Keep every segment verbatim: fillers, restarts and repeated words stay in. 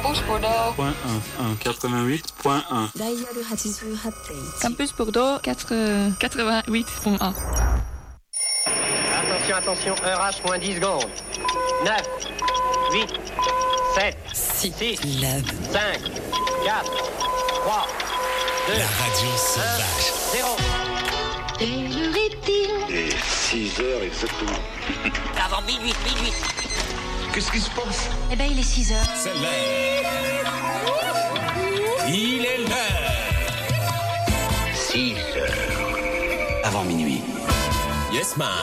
Campus Bordeaux. Point un, un, quatre-vingt-huit point un. Campus Bordeaux, quatre-vingt-huit point un. Attention, attention, heure H, moins dix secondes. neuf, huit, sept, six, cinq, quatre, trois, deux, la radio sauvage. zéro. Quelle heure est-il ? Et six heures exactement. Avant minuit, minuit. Qu'est-ce qui se passe ? Eh ben, il est six heures. C'est l'heure. Il est l'heure. six heures. Avant minuit. Yes, man.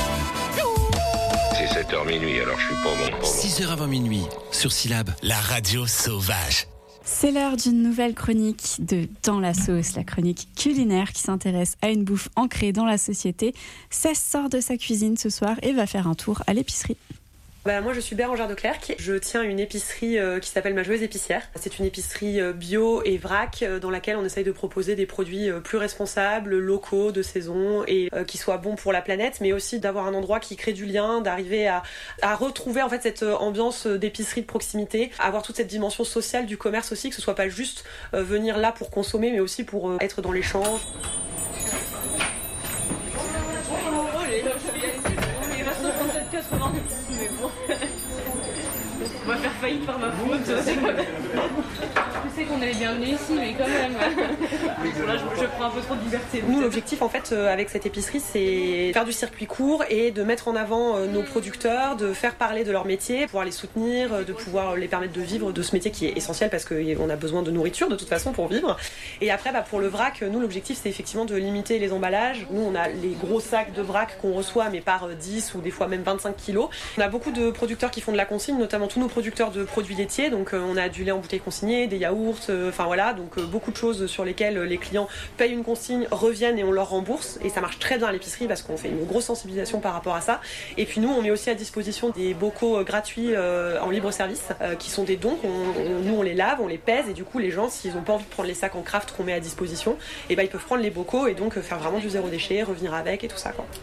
C'est sept heures minuit, alors je suis pas bon. Pas bon. six heures avant minuit, sur Syllab, la radio sauvage. C'est l'heure d'une nouvelle chronique de Dans la sauce, la chronique culinaire qui s'intéresse à une bouffe ancrée dans la société. Cess sort de sa cuisine ce soir et va faire un tour à l'épicerie. Bah, moi je suis Bérangère de Clercq, je tiens une épicerie euh, qui s'appelle Ma Joyeuse Épicière. C'est une épicerie euh, bio et vrac euh, dans laquelle on essaye de proposer des produits euh, plus responsables, locaux, de saison et euh, qui soient bons pour la planète, mais aussi d'avoir un endroit qui crée du lien, d'arriver à, à retrouver en fait cette euh, ambiance d'épicerie de proximité, avoir toute cette dimension sociale du commerce aussi, que ce soit pas juste euh, venir là pour consommer, mais aussi pour euh, être dans l'échange. On va faire faillite par ma faute. Je sais qu'on est les bienvenus ici, mais quand même. Là, je, je prends un peu trop de liberté. Nous, l'objectif, en fait, euh, avec cette épicerie, c'est faire du circuit court et de mettre en avant euh, nos producteurs, de faire parler de leur métier, pouvoir les soutenir, euh, de pouvoir les permettre de vivre de ce métier qui est essentiel parce qu'on a besoin de nourriture de toute façon pour vivre. Et après, bah, pour le vrac, nous, l'objectif, c'est effectivement de limiter les emballages. Nous, on a les gros sacs de vrac qu'on reçoit, mais par dix ou des fois même vingt-cinq kilos. On a beaucoup de producteurs qui font de la consigne, notamment tous nos producteurs de produits laitiers. Donc, euh, on a du lait en bouteille consigné, des yaourts, enfin euh, voilà, donc euh, beaucoup de choses sur lesquelles les clients payent une consigne, reviennent et on leur rembourse. Et ça marche très bien à l'épicerie parce qu'on fait une grosse sensibilisation par rapport à ça. Et puis nous, on met aussi à disposition des bocaux euh, gratuits euh, en libre service, euh, qui sont des dons. On, on, nous, on les lave, on les pèse et du coup, les gens, s'ils n'ont pas envie de prendre les sacs en craft qu'on met à disposition, et ben, ils peuvent prendre les bocaux et donc euh, faire vraiment du zéro déchet, revenir avec et tout ça, quoi.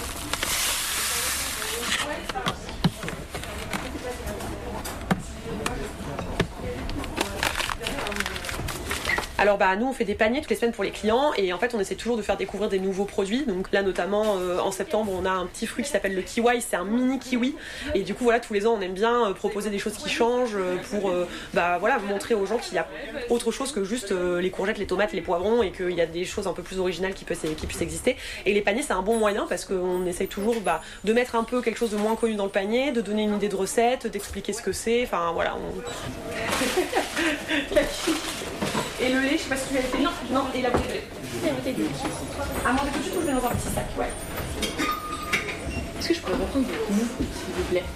Alors bah nous on fait des paniers toutes les semaines pour les clients et en fait on essaie toujours de faire découvrir des nouveaux produits. Donc là notamment euh, en septembre on a un petit fruit qui s'appelle le kiwi, c'est un mini kiwi et du coup voilà tous les ans on aime bien euh, proposer des choses qui changent euh, pour euh, bah voilà montrer aux gens qu'il y a autre chose que juste euh, les courgettes, les tomates, les poivrons et qu'il y a des choses un peu plus originales qui, peut, qui puissent exister. Et les paniers c'est un bon moyen parce qu'on essaye toujours bah, de mettre un peu quelque chose de moins connu dans le panier, de donner une idée de recette, d'expliquer ce que c'est, enfin voilà. On... Et le lait, je sais pas si tu l'avais fait. Non, non, et la bouteille de lait. La bouteille de lait. À moins que juste, je vais dans un petit sac, ouais. Est-ce que je pourrais reprendre votre mou, s'il vous plaît?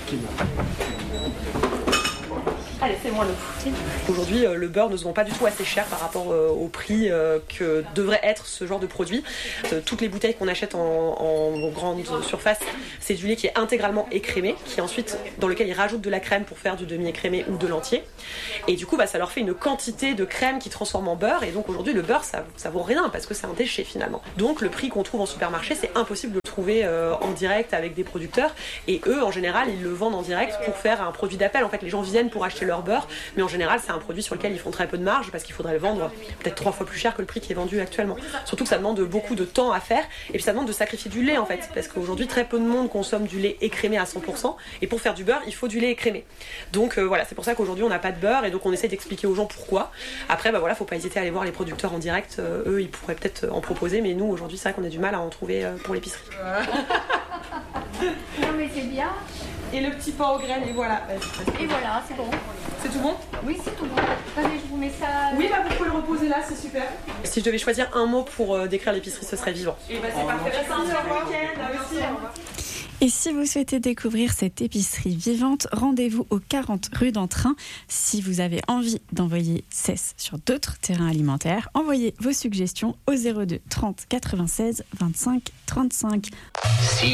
Allez, c'est moi le coup. Aujourd'hui, euh, le beurre ne se vend pas du tout assez cher par rapport euh, au prix euh, que devrait être ce genre de produit. Euh, toutes les bouteilles qu'on achète en, en grande surface, c'est du lait qui est intégralement écrémé, qui ensuite, dans lequel ils rajoutent de la crème pour faire du demi-écrémé ou de l'entier. Et du coup, bah, ça leur fait une quantité de crème qui transforme en beurre. Et donc aujourd'hui, le beurre, ça, ça vaut rien parce que c'est un déchet finalement. Donc le prix qu'on trouve en supermarché, c'est impossible de le trouver euh, en direct avec des producteurs. Et eux, en général, ils le vendent en direct pour faire un produit d'appel. En fait, les gens viennent pour acheter leur beurre, mais en général c'est un produit sur lequel ils font très peu de marge parce qu'il faudrait le vendre peut-être trois fois plus cher que le prix qui est vendu actuellement. Surtout que ça demande beaucoup de temps à faire et puis ça demande de sacrifier du lait en fait parce qu'aujourd'hui très peu de monde consomme du lait écrémé à cent pour cent et pour faire du beurre il faut du lait écrémé. Donc euh, voilà, c'est pour ça qu'aujourd'hui on n'a pas de beurre et donc on essaie d'expliquer aux gens pourquoi. Après bah voilà, faut pas hésiter à aller voir les producteurs en direct, euh, eux ils pourraient peut-être en proposer mais nous aujourd'hui c'est vrai qu'on a du mal à en trouver euh, pour l'épicerie. Non mais c'est bien. Et le petit pain aux graines et voilà. Et voilà, c'est bon. C'est tout bon? Oui, c'est tout bon. Attendez, je vous mets ça. Oui, bah vous pouvez le reposer là, c'est super. Si je devais choisir un mot pour euh, décrire l'épicerie, ce serait vivant. Et bah c'est oh, parfait. Restez un week-end aussi. Et si vous souhaitez découvrir cette épicerie vivante, rendez-vous au quarante rue d'Entrain. Si vous avez envie d'envoyer Cess sur d'autres terrains alimentaires, envoyez vos suggestions au zéro deux trente quatre-vingt-seize vingt-cinq trente-cinq. Si